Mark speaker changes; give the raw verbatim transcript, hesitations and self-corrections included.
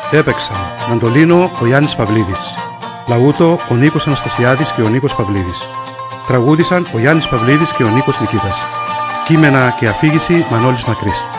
Speaker 1: Έπαιξαν μαντολίνο ο Γιάννης Παυλίδης, λαούτο ο Νίκος Αναστασιάδης και ο Νίκος Παυλίδης. Τραγούδισαν ο Γιάννης Παυλίδης και ο Νίκος Νικήτας. Κείμενα και αφήγηση Μανώλης Μακρύς.